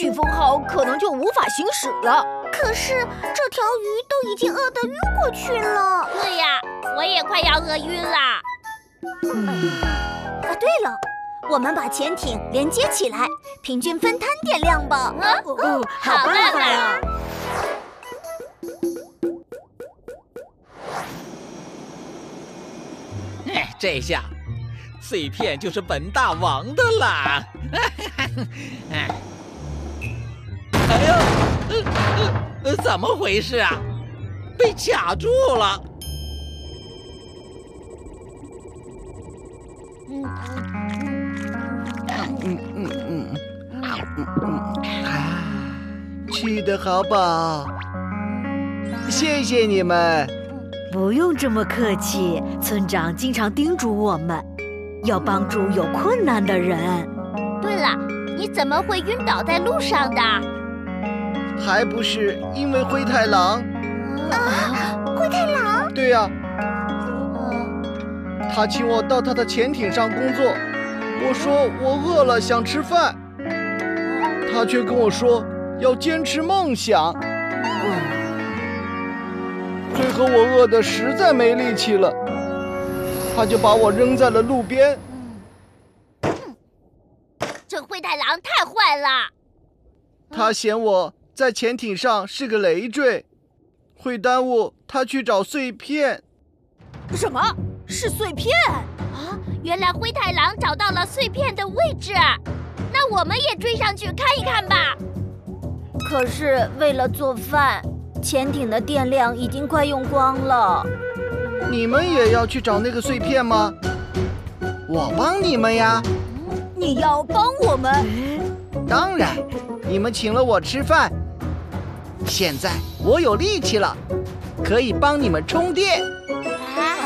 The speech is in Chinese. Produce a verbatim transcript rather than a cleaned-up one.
飓风号可能就无法行驶了。 可是这条鱼都已经饿得晕过去了。 对呀，我也快要饿晕了。 嗯，啊，对了，我们把潜艇连接起来，平均分摊电量吧。 啊，哦，好办法呀！ 哎，这下碎片就是本大王的啦！哎呦，呃呃，怎么回事啊？被卡住了！ 嗯嗯嗯嗯嗯嗯啊，吃得好饱，谢谢你们。 不用这么客气，村长经常叮嘱我们，要帮助有困难的人。 对了，你怎么会晕倒在路上的？ 还不是因为灰太狼。 啊，灰太狼？ 对呀、 嗯， 他请我到他的潜艇上工作，我说我饿了想吃饭，他却跟我说要坚持梦想。最后我饿得实在没力气了，他就把我扔在了路边。 这灰太狼太坏了！ 他嫌我在潜艇上是个累赘，会耽误他去找碎片。 什么？是碎片？ 啊，原来灰太狼找到了碎片的位置，那我们也追上去看一看吧。 可是为了做饭，潜艇的电量已经快用光了。 你们也要去找那个碎片吗？我帮你们呀。 你要帮我们？ 当然，你们请了我吃饭，现在我有力气了，可以帮你们充电。